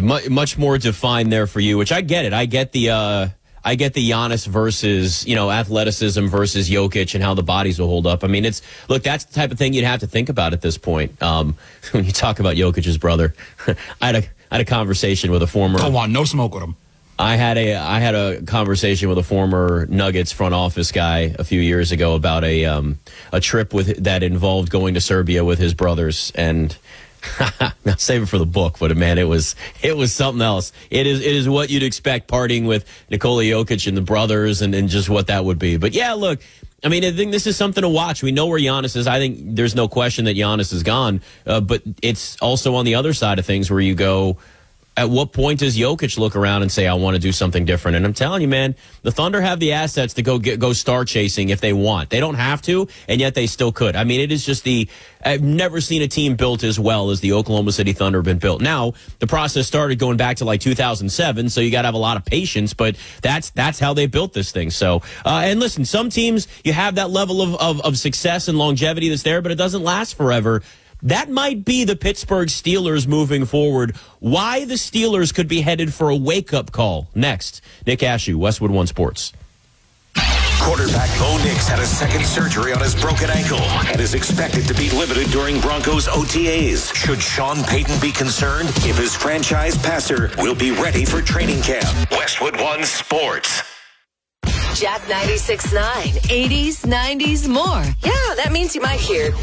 much more defined there for you, which I get it. I get the Giannis versus, athleticism versus Jokic and how the bodies will hold up. I mean, that's the type of thing you'd have to think about at this point. When you talk about Jokic's brother, I had a conversation with a former. Go on, no smoke with him. I had a conversation with a former Nuggets front office guy a few years ago about a trip that involved going to Serbia with his brothers, and I'll save it for the book, but man, it was something else. It is what you'd expect, partying with Nikola Jokic and the brothers, and just what that would be. But yeah, look, I mean, I think this is something to watch. We know where Giannis is. I think there's no question that Giannis is gone, but it's also on the other side of things where you go, at what point does Jokic look around and say, I want to do something different? And I'm telling you, man, the Thunder have the assets to go star chasing if they want. They don't have to, and yet they still could. I mean, it is just I've never seen a team built as well as the Oklahoma City Thunder have been built. Now, the process started going back to like 2007, so you got to have a lot of patience, but that's how they built this thing. So, and listen, some teams, you have that level of success and longevity that's there, but it doesn't last forever. That might be the Pittsburgh Steelers moving forward. Why the Steelers could be headed for a wake-up call. Next, Nick Ashew, Westwood One Sports. Quarterback Bo Nix had a second surgery on his broken ankle and is expected to be limited during Broncos OTAs. Should Sean Payton be concerned if his franchise passer will be ready for training camp? Westwood One Sports. Jack 96.9, 80s, 90s, more. Yeah, that means you might hear